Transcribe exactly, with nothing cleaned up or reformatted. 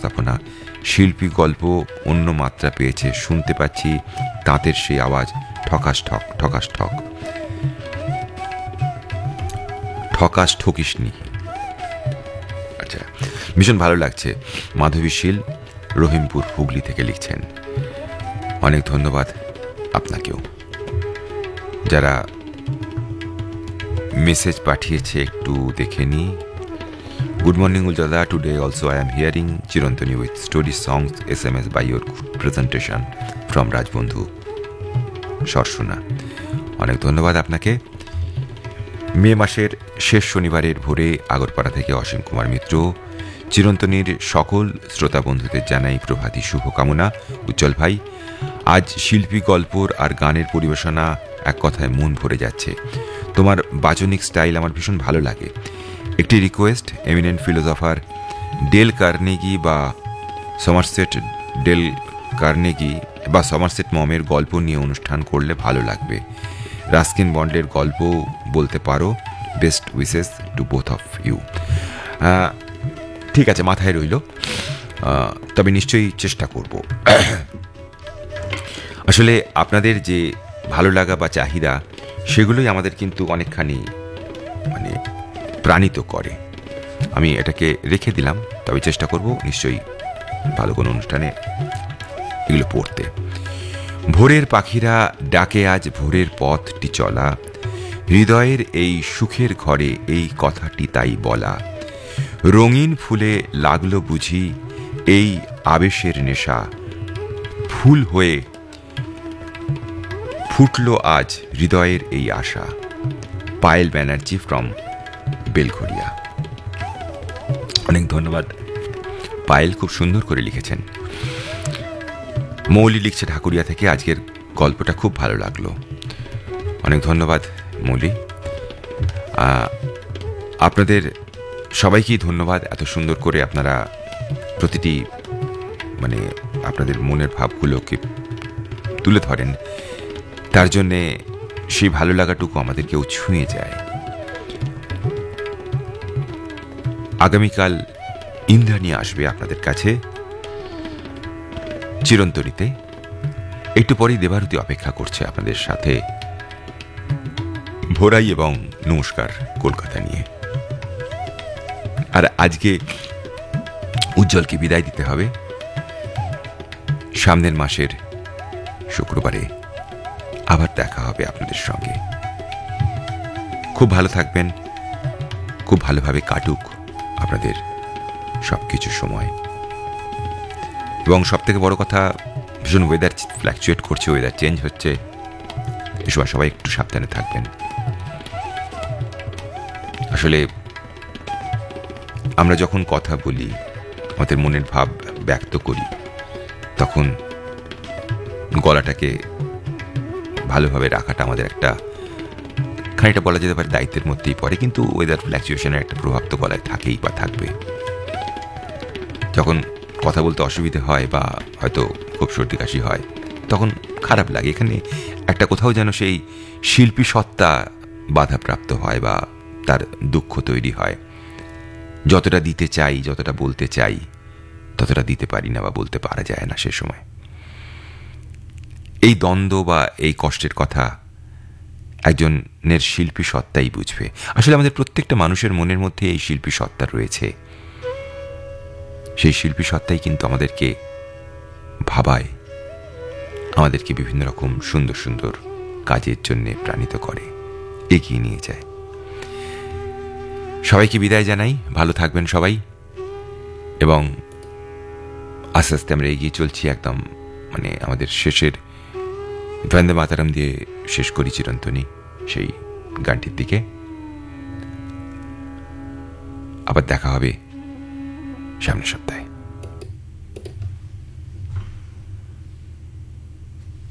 উপস্থাপনা, শিল্পী গল্প অন্য মাত্রা পেয়েছে। শুনতে পাচ্ছি তাঁতের সেই আওয়াজ, ঠকাস ঠক ঠকাস ঠক, ঠকাস ঠকিসনি। আচ্ছা, ভীষণ ভালো লাগছে। মাধবী শীল রহিমপুর হুগলি থেকে লিখছেন, অনেক ধন্যবাদ আপনাকেও। যারা মেসেজ পাঠিয়েছে একটু দেখে নি। Good morning Uljada, today also I am hearing Chirantani with story songs S M S by your presentation from Rajbandhu Sarsuna. অনেক ধন্যবাদ আপনাকে। মে মাসের শেষ শনিবারের ভোরে আগরপাড়া থেকে অসীম কুমার মিত্র, চিরন্তনীর সকল শ্রোতা বন্ধুদের জানাই প্রভাতী শুভকামনা। উজ্জ্বল ভাই, আজ শিল্পী গল্পর আর গানের পরিবেশনা এক কথায় মন ভরে যাচ্ছে। তোমার বাচনিক স্টাইল আমার ভীষণ ভালো লাগে। একটি request, eminent philosopher del Carnegie বা সমারসেট ডেল কার্নেগি বা সমারসেট মমের গল্প নিয়ে অনুষ্ঠান করলে ভালো লাগবে। রাস্কিন বন্ডের গল্প বলতে পারো। Best wishes to both of you. ঠিক আছে, মাথায় রইল, তবে নিশ্চয়ই চেষ্টা করব। আসলে আপনাদের যে ভালো লাগা বা চাহিদা, সেগুলোই আমাদের কিন্তু অনেকখানি মানে প্রাণিত করে। আমি এটাকে রেখে দিলাম, তবে চেষ্টা করব নিশ্চয়ই ভালো কোনো অনুষ্ঠানে এগুলো পড়তে। ভোরের পাখিরা ডাকে আজ ভোরের পথটি চলা, হৃদয়ের এই সুখের ঘরে এই কথাটি তাই বলা। রঙিন ফুলে লাগলো বুঝি এই আবেশের নেশা, ফুল হয়ে ফুটলো আজ হৃদয়ের এই আশা। পায়েল ব্যানার্জি ফ্রম বেলঘরিয়া। অনেক ধন্যবাদ পায়েল, খুব সুন্দর করে লিখেছেন। মৌলি লিখছে ঢাকুরিয়া থেকে, আজকের গল্পটা খুব ভালো লাগলো। অনেক ধন্যবাদ মৌলি। আপনাদের সবাইকেই ধন্যবাদ, এত সুন্দর করে আপনারা প্রতিটি মানে আপনাদের মনের ভাবগুলোকে তুলে ধরেন। তার জন্যে সেই ভালো লাগাটুকু আমাদেরকেও ছুঁয়ে যায়। আগামীকাল ইন্দ্রাণী আসবে আপনাদের কাছে চিরন্তনীতে। একটু পরেই দেবারতী অপেক্ষা করছে আপনাদের সাথে ভোরাই এবং নমস্কার কলকাতা নিয়ে। আর আজকে উজ্জ্বলকে বিদায় দিতে হবে। সামনের মাসের শুক্রবারে আবার দেখা হবে আপনাদের সঙ্গে। খুব ভালো থাকবেন, খুব ভালোভাবে কাটুক আপনাদের সবকিছু সময়। এবং সব থেকে বড় কথা, ভীষণ ওয়েদার ফ্ল্যাকচুয়েট করছে, ওয়েদার চেঞ্জ হচ্ছে, এ সময় সবাই একটু সাবধানে থাকবেন। আসলে আমরা যখন কথা বলি, আমাদের মনের ভাব ব্যক্ত করি, তখন গলাটাকে ভালোভাবে রাখাটা আমাদের একটা খানিকটা বলা যেতে পারে দায়িত্বের মধ্যেই পড়ে। কিন্তু ওয়েদার ফ্ল্যাকচুয়েশনের একটা প্রভাব তো গলায় থাকেই বা থাকবে। যখন কথা বলতে অসুবিধে হয় বা হয়তো খুব সর্দি কাশি হয়, তখন খারাপ লাগে। এখানে একটা কোথাও যেন সেই শিল্পী সত্তা বাধাপ্রাপ্ত হয় বা তার দুঃখ তৈরি হয়। যতটা দিতে চাই, যতটা বলতে চাই, ততটা দিতে পারি না বা বলতে পারা যায় না সে সময়। এই দ্বন্দ্ব বা এই কষ্টের কথা একজনের শিল্পী সত্তাই বুঝবে। আসলে আমাদের প্রত্যেকটা মানুষের মনের মধ্যে এই শিল্পী সত্তা রয়েছে। সেই শিল্পী সত্তাই কিন্তু আমাদেরকে ভাবায়, আমাদেরকে বিভিন্ন রকম সুন্দর সুন্দর কাজের জন্য প্রাণিত করে, এগিয়ে নিয়ে যায়। সবাইকে বিদায় জানাই, ভালো থাকবেন সবাই। এবং আস্তে আস্তে আমরা এগিয়ে চলছি একদম মানে আমাদের শেষের বন্দে মাতরম দিয়ে শেষ করি চিরন্তনী সেই গানটির দিকে। আবার দেখা হবে সামনের সপ্তাহে।